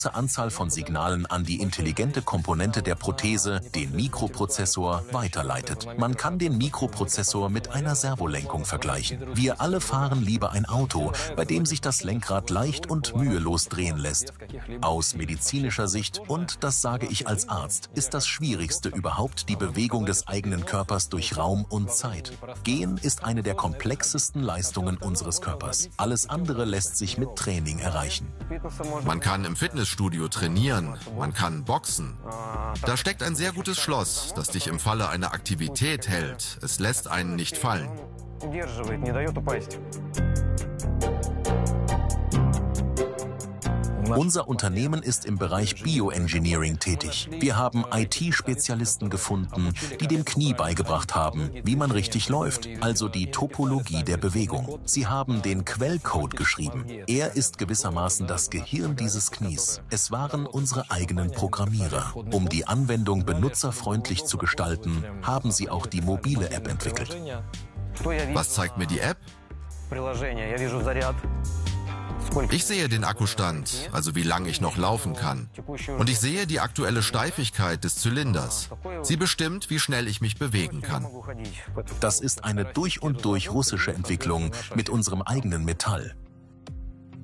Anzahl von Signalen an die intelligente Komponente der Prothese, den Mikroprozessor, weiterleitet. Man kann den Mikroprozessor mit einer Servolenkung vergleichen. Wir alle fahren lieber ein Auto, bei dem sich das Lenkrad leicht und mühelos drehen lässt. Aus medizinischer Sicht, und das sage ich als Arzt, ist das Schwierigste überhaupt die Bewegung des eigenen Körpers durch Raum und Zeit. Gehen ist eine der komplexesten Leistungen unseres Körpers. Alles andere lässt sich mit Training erreichen. Man kann im Fitnessstudio trainieren, man kann boxen. Da steckt ein sehr gutes Schloss, das dich im Falle einer Aktivität hält. Es lässt einen nicht fallen. Unser Unternehmen ist im Bereich Bioengineering tätig. Wir haben IT-Spezialisten gefunden, die dem Knie beigebracht haben, wie man richtig läuft, also die Topologie der Bewegung. Sie haben den Quellcode geschrieben. Er ist gewissermaßen das Gehirn dieses Knies. Es waren unsere eigenen Programmierer. Um die Anwendung benutzerfreundlich zu gestalten, haben sie auch die mobile App entwickelt. Was zeigt mir die App? Ich sehe den Akkustand, also wie lange ich noch laufen kann. Und ich sehe die aktuelle Steifigkeit des Zylinders. Sie bestimmt, wie schnell ich mich bewegen kann. Das ist eine durch und durch russische Entwicklung mit unserem eigenen Metall.